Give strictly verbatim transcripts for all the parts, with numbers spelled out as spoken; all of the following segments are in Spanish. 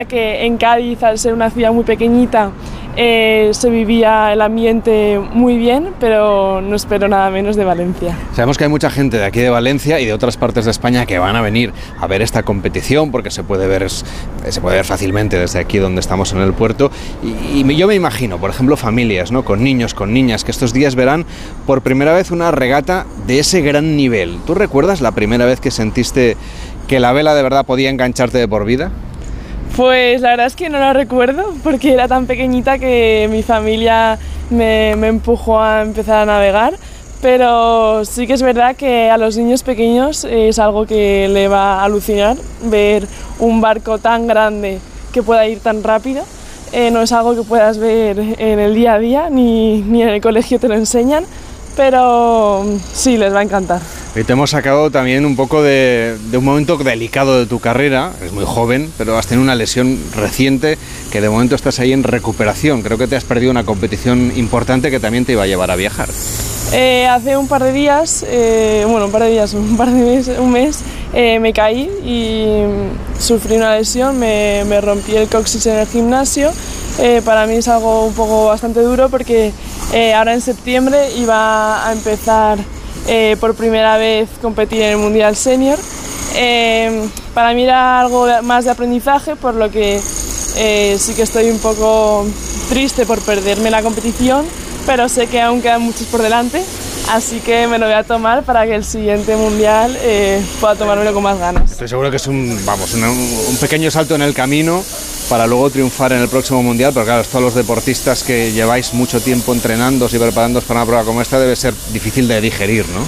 Que en Cádiz, al ser una ciudad muy pequeñita, eh, se vivía el ambiente muy bien, pero no espero nada menos de Valencia. Sabemos que hay mucha gente de aquí de Valencia y de otras partes de España que van a venir a ver esta competición porque se puede ver, se puede ver fácilmente desde aquí donde estamos en el puerto y, y yo me imagino, por ejemplo, familias, ¿no?, con niños, con niñas, que estos días verán por primera vez una regata de ese gran nivel. ¿Tú recuerdas la primera vez que sentiste que la vela de verdad podía engancharte de por vida? Pues la verdad es que no lo recuerdo porque era tan pequeñita que mi familia me, me empujó a empezar a navegar, pero sí que es verdad que a los niños pequeños es algo que le va a alucinar ver un barco tan grande que pueda ir tan rápido. Eh, no es algo que puedas ver en el día a día ni, ni en el colegio te lo enseñan, pero sí, les va a encantar. Y te hemos sacado también un poco de, de un momento delicado de tu carrera. Eres muy joven, pero has tenido una lesión reciente que de momento estás ahí en recuperación. Creo que te has perdido una competición importante que también te iba a llevar a viajar. Eh, hace un par de días, eh, bueno, un par de días, un par de meses, un mes, eh, me caí y sufrí una lesión, me, me rompí el coxis en el gimnasio. Eh, para mí es algo un poco bastante duro porque eh, ahora en septiembre iba a empezar eh, por primera vez competir en el Mundial Senior. Eh, para mí era algo más de aprendizaje, por lo que eh, sí que estoy un poco triste por perderme la competición, pero sé que aún quedan muchos por delante, así que me lo voy a tomar para que el siguiente mundial eh, pueda tomármelo con más ganas. Estoy seguro que es un, vamos, un, un pequeño salto en el camino para luego triunfar en el próximo mundial, pero claro, todos los deportistas que lleváis mucho tiempo entrenándoos y preparándoos para una prueba como esta debe ser difícil de digerir, ¿no?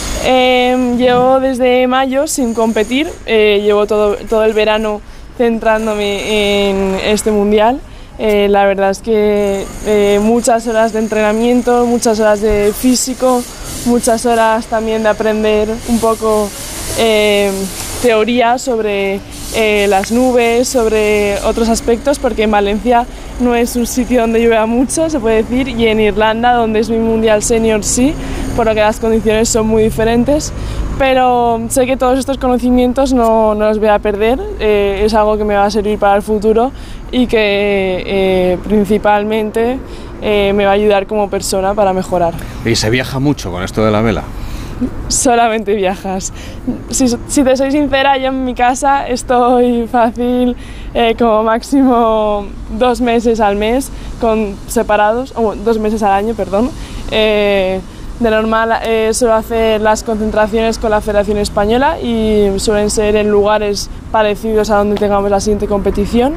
Eh, llevo desde mayo sin competir, eh, llevo todo, todo el verano centrándome en este mundial. Eh, la verdad es que eh, muchas horas de entrenamiento, muchas horas de físico, muchas horas también de aprender un poco eh, teoría sobre eh, las nubes, sobre otros aspectos, porque en Valencia no es un sitio donde llueva mucho, se puede decir, y en Irlanda, donde es mi mundial senior, sí, por lo que las condiciones son muy diferentes. Pero sé que todos estos conocimientos no, no los voy a perder, eh, es algo que me va a servir para el futuro y que eh, principalmente eh, me va a ayudar como persona para mejorar. ¿Y se viaja mucho con esto de la vela? Solamente viajas. Si, si te soy sincera, yo en mi casa estoy fácil eh, como máximo dos meses al mes, con separados, o dos meses al año, perdón. Eh, De normal eh, suelo hacer las concentraciones con la Federación Española y suelen ser en lugares parecidos a donde tengamos la siguiente competición.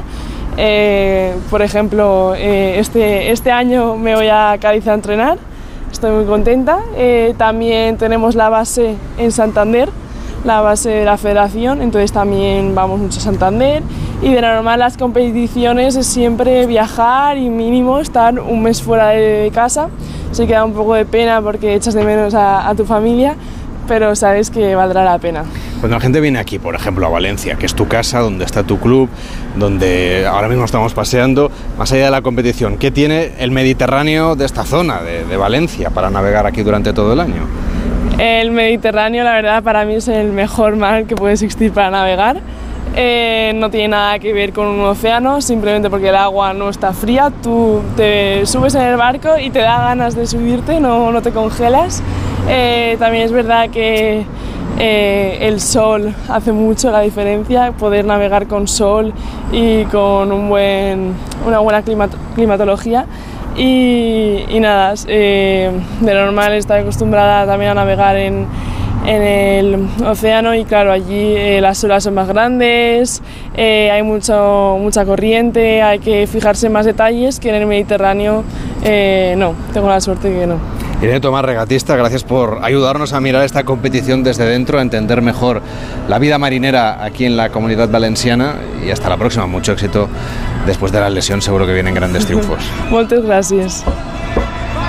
Eh, por ejemplo, eh, este, este año me voy a Cádiz a entrenar, estoy muy contenta. Eh, también tenemos la base en Santander, la base de la Federación, entonces también vamos mucho a Santander. Y de normal las competiciones es siempre viajar y mínimo estar un mes fuera de casa. Sí que da un poco de pena porque echas de menos a, a tu familia, pero sabes que valdrá la pena. Cuando la gente viene aquí, por ejemplo, a Valencia, que es tu casa, donde está tu club, donde ahora mismo estamos paseando, más allá de la competición, ¿qué tiene el Mediterráneo de esta zona, de, de Valencia, para navegar aquí durante todo el año? El Mediterráneo, la verdad, para mí es el mejor mar que puede existir para navegar. Eh, no tiene nada que ver con un océano, simplemente porque el agua no está fría, tú te subes en el barco y te da ganas de subirte, no, no te congelas. Eh, también es verdad que eh, el sol hace mucho la diferencia, poder navegar con sol y con un buen, una buena climat climatología. Y, y nada, eh, de normal estoy acostumbrada también a navegar en en el océano y claro, allí eh, las olas son más grandes, eh, hay mucho, mucha corriente, hay que fijarse en más detalles que en el Mediterráneo. Eh, no, tengo la suerte que no. Irene Tomás, regatista, gracias por ayudarnos a mirar esta competición desde dentro, a entender mejor la vida marinera aquí en la Comunidad Valenciana y hasta la próxima. Mucho éxito después de la lesión, seguro que vienen grandes triunfos. Muchas gracias.